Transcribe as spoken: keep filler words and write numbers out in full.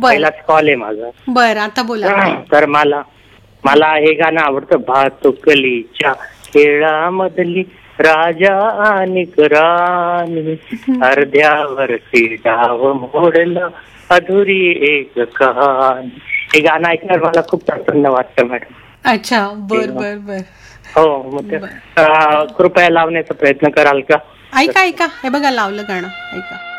पहिलाच कॉल आहे माझा. बर, आता बोला. तर मला मला हे गाणं आवडतं. भातुकलीच्या खेळामधली राजा आणि राणी, अर्ध्यावरती डाव मोडलं अधुरी एक कहाणी. हे गाणं ऐकल्यावर मला खूप प्रसन्न वाटतं मॅडम. अच्छा, बर बर बर. हो, मग कृपया लावण्याचा प्रयत्न कराल का? ऐका ऐका, हे बघा लावलं गाणं, ऐका.